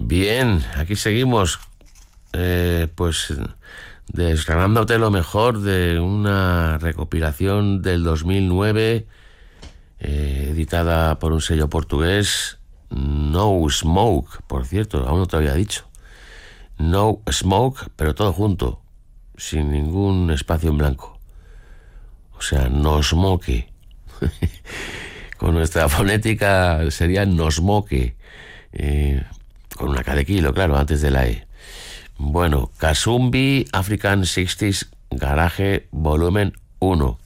Bien, aquí seguimos, pues desgranándote lo mejor de una recopilación del 2009, editada por un sello portugués, No Smoke, por cierto, aún no te había dicho. No Smoke, pero todo junto, sin ningún espacio en blanco. O sea, No Smoke. Con nuestra fonética sería No Smoke. Con una K de kilo, claro, antes de la E. Bueno, Kasumbi African 60s Garage Volumen 1.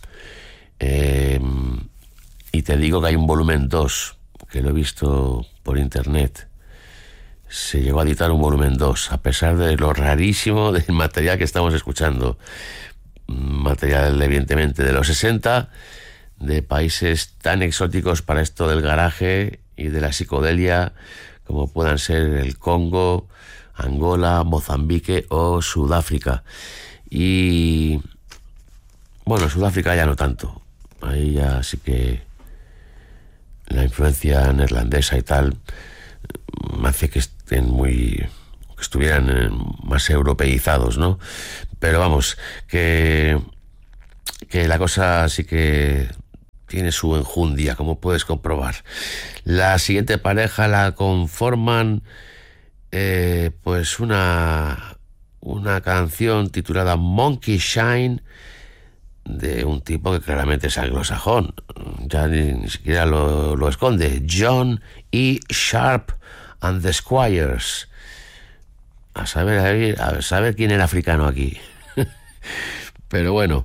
Y te digo que hay un volumen 2, que lo he visto por internet. Se llegó a editar un volumen 2, a pesar de lo rarísimo del material que estamos escuchando. Material, evidentemente, de los 60, de países tan exóticos para esto del garaje y de la psicodelia, como puedan ser el Congo, Angola, Mozambique o Sudáfrica. Y bueno, Sudáfrica ya no tanto. Ahí ya sí que la influencia neerlandesa y tal me hace que estuvieran más europeizados, ¿no? Pero vamos, que la cosa sí que tiene su enjundia, como puedes comprobar. La siguiente pareja la conforman pues una canción titulada Monkey Shine, de un tipo que claramente es anglosajón, ya ni siquiera lo esconde, John E. Sharp and the Squires. A saber quién era africano aquí. Pero bueno,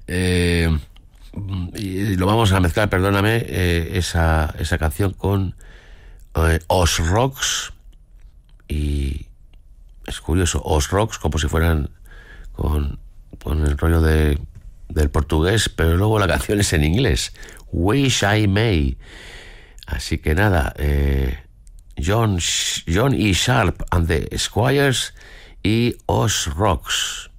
y lo vamos a mezclar, perdóname, esa canción con Os Rocks. Y es curioso, Os Rocks, como si fueran con el rollo del portugués, pero luego la canción es en inglés, Wish I May. Así que nada, John E. Sharp and the Squires y Os Rocks.